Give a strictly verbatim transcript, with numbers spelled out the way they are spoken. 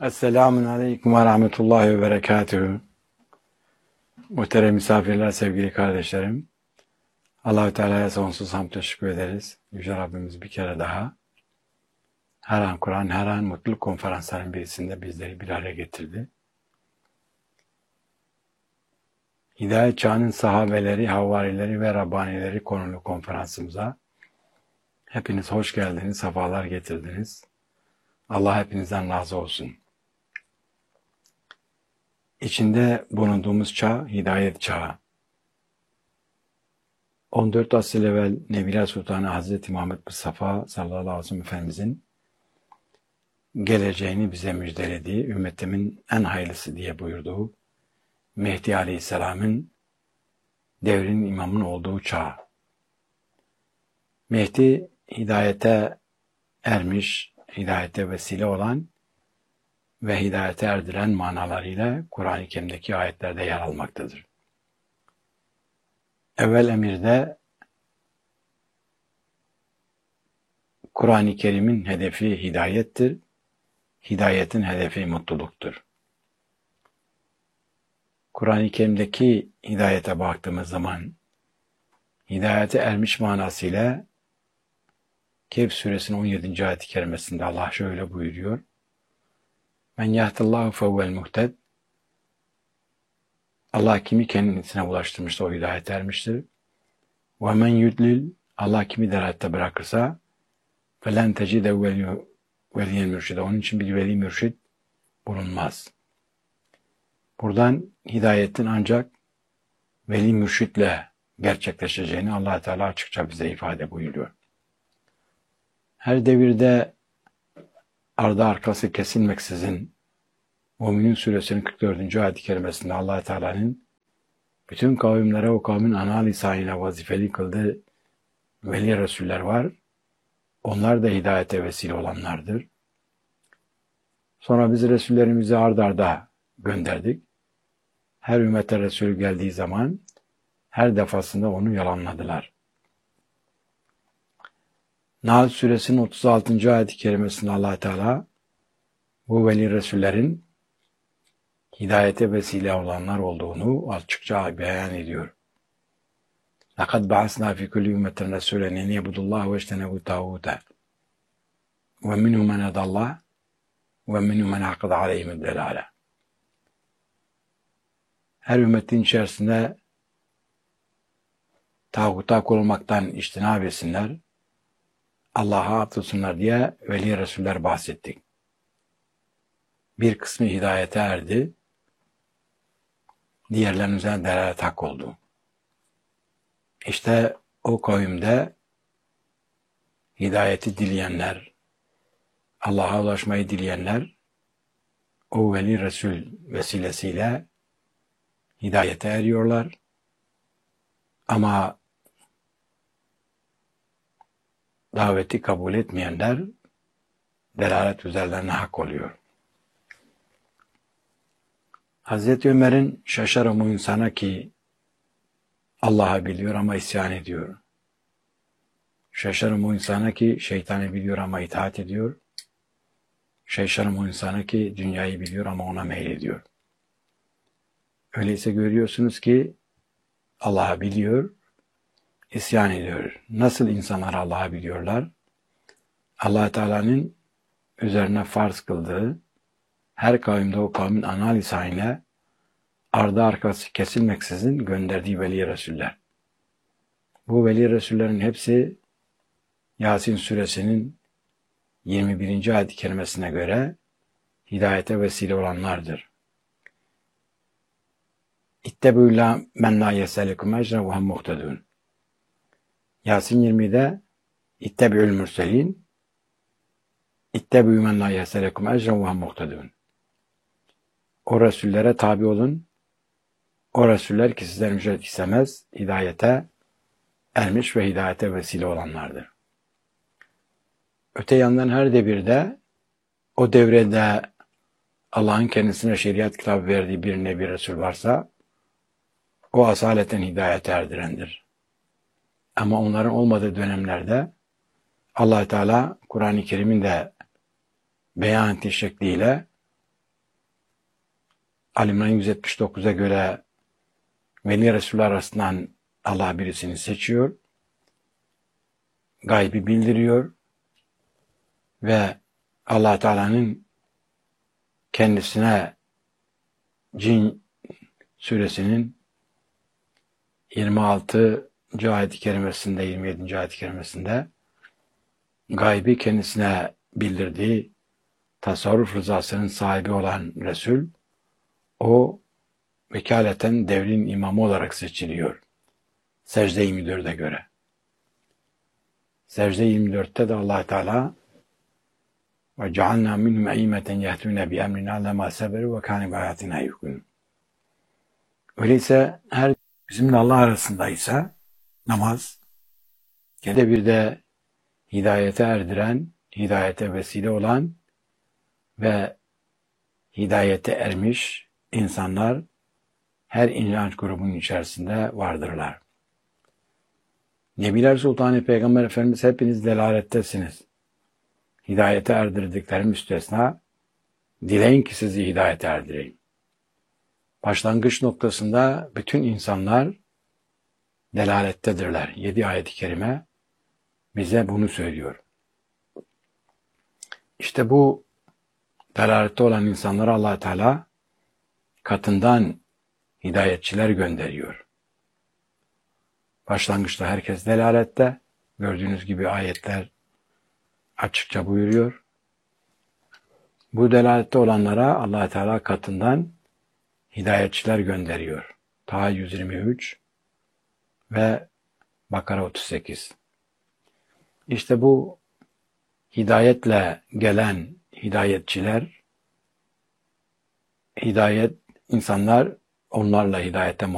Esselamun Aleyküm ve Rahmetullahi ve Berekatühü. Muhterem misafirler, sevgili kardeşlerim. Allah-u Teala'ya sonsuz hamd teşekkür ederiz. Yüce Rabbimiz bir kere daha her an Kur'an, her an mutluluk konferansların birisinde bizleri bir araya getirdi. Hidayet çağının sahabeleri, havarileri ve Rabbanileri konulu konferansımıza hepiniz hoş geldiniz, sefalar getirdiniz. Allah hepinizden razı olsun. İçinde bulunduğumuz çağ, hidayet çağı. on dört asır evvel Nebiler Sultanı Hazreti Muhammed Mustafa sallallahu aleyhi ve sellem Efendimizin geleceğini bize müjdelediği, ümmetimin en hayırlısı diye buyurduğu Mehdi Aleyhisselam'ın devrin imamın olduğu çağ. Mehdi hidayete ermiş, hidayete vesile olan ve hidayete erdiren manalarıyla Kur'an-ı Kerim'deki ayetlerde yer almaktadır. Evvel emirde Kur'an-ı Kerim'in hedefi hidayettir, hidayetin hedefi mutluluktur. Kur'an-ı Kerim'deki hidayete baktığımız zaman hidayete ermiş manasıyla Kehf suresinin on yedinci ayet-i kerimesinde Allah şöyle buyuruyor. Men yahdillahu fevvel muhted. Allah kimi kendisine ulaştırmışsa o hidayet ermiştir. Ve men yudlil. Allah kimi delalette bırakırsa felen tecide veliyen mürşide. Onun için bir veli mürşid bulunmaz. Buradan hidayetin ancak veli mürşidle gerçekleşeceğini Allah Teala açıkça bize ifade buyuruyor. Her devirde ardı arkası kesilmeksizin Mü'minun suresinin kırk dördüncü ayet-i kerimesinde Allah Teala'nın bütün kavimlere o kavmin ana lisanıyla vazifeli kıldığı veli resuller var. Onlar da hidayete vesile olanlardır. Sonra biz resullerimizi ard arda gönderdik. Her ümmete resul geldiği zaman her defasında onu yalanladılar. Nahl suresinin otuz altıncı ayet-i kerimesinde Allah Teala bu veli resullerin hidayete vesile olanlar olduğunu açıkça beyan ediyor. لَقَدْ بَعَثْنَا فِي كُلِّ اُمَّةٍ رَسُولًا اَنْ يَعْبُدُوا اللّٰهَ وَاجْتَنِبُوا الطَّاغُوتَ وَمِنْهُمْ مَنْ هَدَى اللّٰهَ وَمِنْهُمْ مَنْ عَقَدَ عَلَيْهِمُ الضَّلَالَةَ. Her ümmetin içerisinde tağuta kulmaktan içtinab etsinler, Allah'a atılsınlar diye veli resuller bahsettik. Bir kısmı hidayete erdi, diğerlerinin üzerine delalet hak oldu. İşte o kavimde hidayeti dileyenler, Allah'a ulaşmayı dileyenler, o veli resul vesilesiyle hidayete eriyorlar. Ama daveti kabul etmeyenler delalet üzerlerine hak oluyor. Hazreti Ömer'in şaşarım o insana ki Allah'ı biliyor ama isyan ediyor. Şaşarım o insana ki şeytanı biliyor ama itaat ediyor. Şaşarım o insana ki dünyayı biliyor ama ona meylediyor. Öyleyse görüyorsunuz ki Allah'ı biliyor, isyan ediyor. Nasıl insanlar Allah'ı biliyorlar? Allah Teala'nın üzerine farz kıldığı her kavimde o kavmin ana lisanıyla ardı arkası kesilmeksizin gönderdiği veli resuller. Bu veli resullerin hepsi Yasin suresinin yirmi birinci ayet-i kerimesine göre hidayete vesile olanlardır. İttebi'u la men la yes'elekum ecren ve hum muhtedun. Yasin yirmide İttebi'ül mürselin İttebi'u men la yes'elekum ecren ve hum muhtedun. O resullere tabi olun. O resuller ki sizden ücret istemez, hidayete ermiş ve hidayete vesile olanlardır. Öte yandan her devirde o devrede Allah'ın kendisine şeriat kitabı verdiği bir nebi resul varsa o asaleten hidayete erdirendir. Ama onların olmadığı dönemlerde Allah Teala Kur'an-ı Kerim'in de beyan ettiği şekliyle Ali İmran yüz yetmiş dokuza göre Veli Resuller arasından Allah birisini seçiyor, gaybi bildiriyor ve Allah Teala'nın kendisine Cin suresinin yirmi altıncı ayet-i kerimesinde, yirmi yedinci ayet-i kerimesinde gaybi kendisine bildirdiği tasarruf rızasının sahibi olan Resul, o vekaleten devrin imamı olarak seçiliyor. Secde yirmi dörde göre. Secde yirmi dörtte de Allah Teala ve cealna minhum e'immeten yehdûne bi emrina lemâ seberu ve kâne bi âyatina yuqinûn. Öyleyse her bizimle Allah arasındaysa namaz, kendi bir de hidayete erdiren, hidayete vesile olan ve hidayete ermiş insanlar her inanç grubunun içerisinde vardırlar. Nebiler Sultanı Peygamber Efendimiz hepiniz delalettesiniz. Hidayete erdirdikleri müstesna, dileyin ki sizi hidayete erdireyim. Başlangıç noktasında bütün insanlar delalettedirler. Yedi ayet-i kerime bize bunu söylüyor. İşte bu delalette olan insanlara Allah Teala katından hidayetçiler gönderiyor. Başlangıçta herkes delalette. Gördüğünüz gibi ayetler açıkça buyuruyor. Bu delalette olanlara Allah Teala katından hidayetçiler gönderiyor. Taha yüz yirmi üç ve Bakara otuz sekiz. İşte bu hidayetle gelen hidayetçiler, hidayet insanlar onlarla hidayete